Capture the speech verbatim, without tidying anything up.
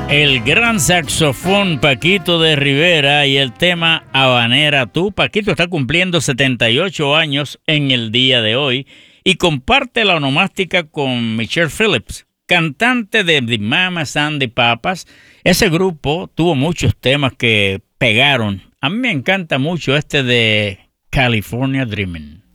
El gran saxofón Paquito de Rivera y el tema Habanera Tú. Paquito está cumpliendo setenta y ocho años en el día de hoy y comparte la onomástica con Michelle Phillips, cantante de The Mamas and the Papas. Ese grupo tuvo muchos temas que pegaron. A mí me encanta mucho este de California Dreamin'.